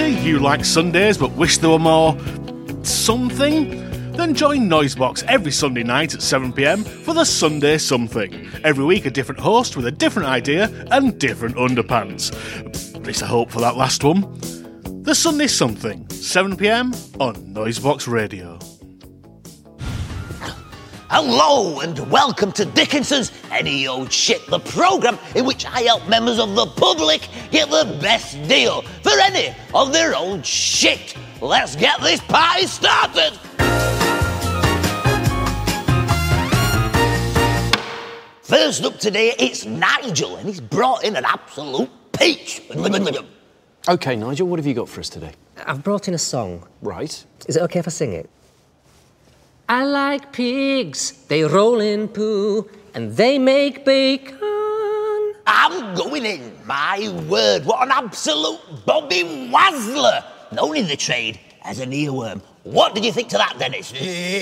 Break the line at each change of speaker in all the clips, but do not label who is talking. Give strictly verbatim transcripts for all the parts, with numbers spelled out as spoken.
Pity you like Sundays but wish there were more something? Then join Noisebox every Sunday night at seven p m for the Sunday Something. Every week a different host with a different idea and different underpants. At least I hope for that last one. The Sunday Something, seven p m on Noisebox Radio.
Hello and welcome to Dickinson's Any Old Shit, the programme in which I help members of the public get the best deal for any of their old shit. Let's get this party started! First up today, it's Nigel, and he's brought in an absolute peach.
OK, Nigel, what have you got for us today?
I've brought in a song.
Right.
Is it OK if I sing it? I like pigs, they roll in poo, and they make bacon.
I'm going in, my word, what an absolute Bobby Wazzler, known in the trade as an earworm. What did you think to that, Dennis?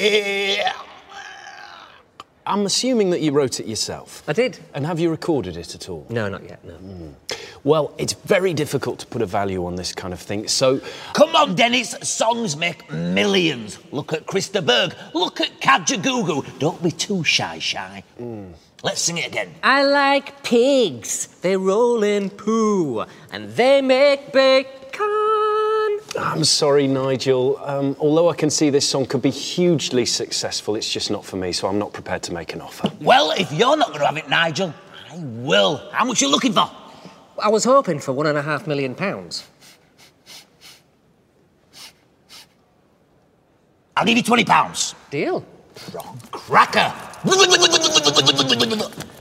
I'm assuming that you wrote it yourself.
I did.
And have you recorded it at all?
No, not yet, no.
Mm. Well, it's very difficult to put a value on this kind of thing, so...
Come on, Dennis, songs make millions. Look at Krista Berg, look at Kajagoogoo. Don't be too shy, shy. Mm. Let's sing it again.
I like pigs, they roll in poo, and they make bacon.
I'm sorry, Nigel. Um, although I can see this song could be hugely successful, it's just not for me, so I'm not prepared to make an offer.
Well, if you're not going to have it, Nigel, I will. How much are you looking for?
I was hoping for one and a half million pounds.
I'll give you twenty pounds.
Deal.
Wrong cracker.